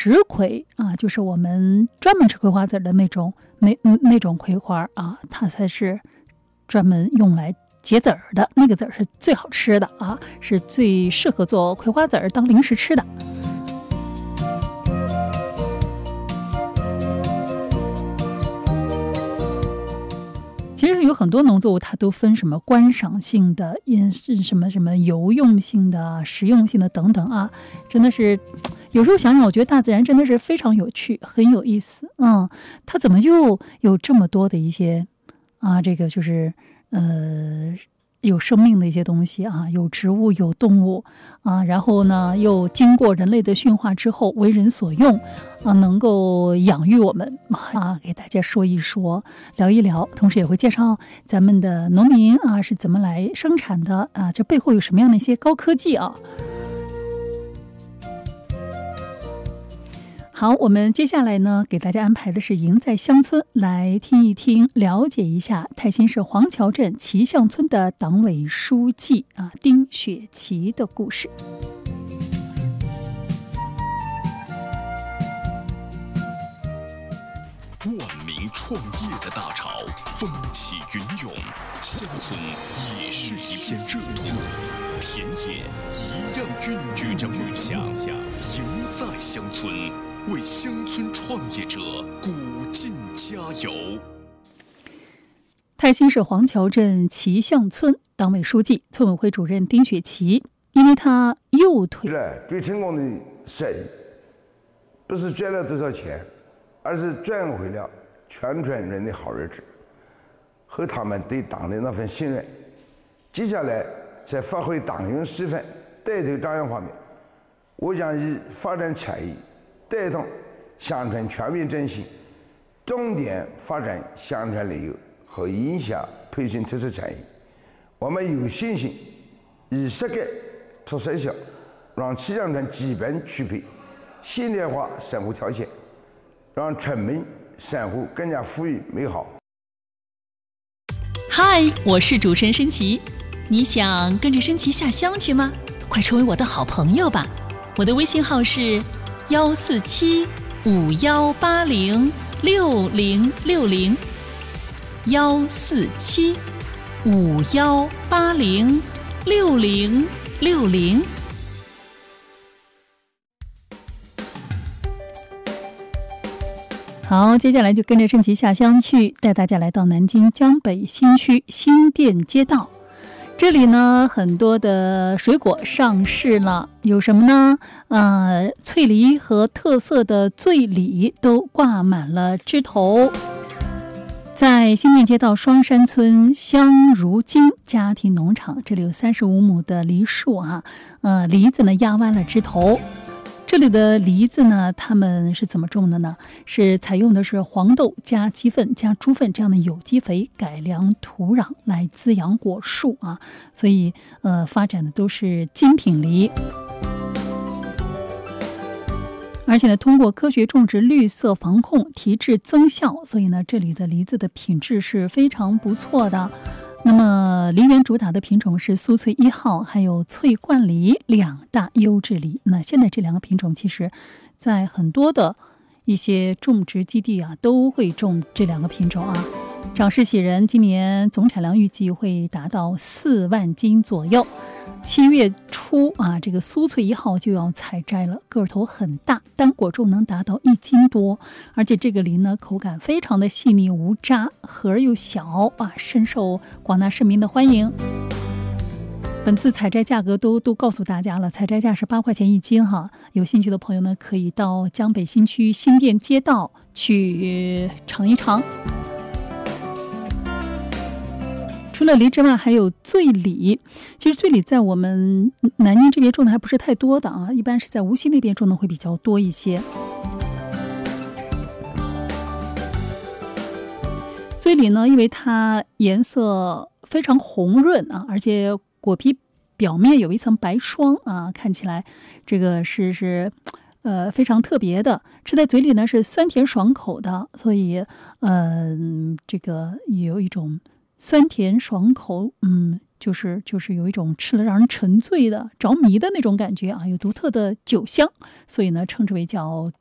石葵啊，就是我们专门吃葵花籽的那种葵花啊，它才是专门用来结籽儿的，那个籽儿是最好吃的啊，是最适合做葵花籽儿当零食吃的。其实有很多农作物它都分什么观赏性的、什么游用性的、实用性的等等啊，真的是有时候想想，我觉得大自然真的是非常有趣，很有意思。它怎么就有这么多的一些这个就是有生命的一些东西啊，有植物有动物啊，然后呢又经过人类的驯化之后为人所用能够养育我们给大家说一说聊一聊，同时也会介绍咱们的农民是怎么来生产的这背后有什么样的一些高科技啊。好，我们接下来呢，给大家安排的是赢在乡村，来听一听，了解一下泰兴市黄桥镇齐巷村的党委书记丁雪琪的故事。 万民创业的大潮风起云涌，乡村也是一片热土，田野一样孕育着梦想。赢在乡村，为乡村创业者鼓劲加油。 泰兴市黄桥镇齐巷村党委书记、村委会主任丁雪琪，因为他右腿最成功的生意，不是赚了多少钱，而是赚回了全村人的好日子和他们对党的那份信任。接下来在发挥党员示范、带头张扬方面，我将以发展产业、带动乡村全面振兴，重点发展乡村旅游和影响培训特色产业。我们有信心以实干出实效，让齐乡村基本具备现代化生活条件，让村民生活更加富裕美好。 嗨，我是主持人申琪，你想跟着申琪下乡去吗？快成为我的好朋友吧！我的微信号是14751806060 14751806060。 好，接下来就跟着申琪下乡去，带大家来到南京江北新区新店街道。这里呢，很多的水果上市了，有什么呢？脆梨和特色的醉李都挂满了枝头。在新店街道双山村香如金家庭农场，这里有35亩的梨树梨子呢压弯了枝头。这里的梨子呢，他们是怎么种的呢？是采用的是黄豆加鸡粪加猪粪这样的有机肥改良土壤来滋养果树所以发展的都是精品梨。而且呢，通过科学种植、绿色防控、提质增效，所以呢，这里的梨子的品质是非常不错的。那么梨园主打的品种是酥脆1号还有脆冠梨2大优质梨。那现在这2个品种其实在很多的一些种植基地都会种这2个品种长势喜人，今年总产量预计会达到4万斤左右。7月初这个酥脆1号就要采摘了，个头很大，单果重能达到1斤多，而且这个梨呢口感非常的细腻无渣，核又小深受广大市民的欢迎。本次采摘价格都告诉大家了，采摘价是8块钱1斤有兴趣的朋友呢，可以到江北新区新店街道去尝一尝。除了梨之外，还有醉李。其实醉李在我们南京这边种的还不是太多的一般是在无锡那边种的会比较多一些。醉李呢，因为它颜色非常红润而且果皮表面有一层白霜看起来这个是非常特别的，吃在嘴里呢是酸甜爽口的，所以这个有一种酸甜爽口，就是有一种吃了让人沉醉的着迷的那种感觉有独特的酒香，所以呢称之为叫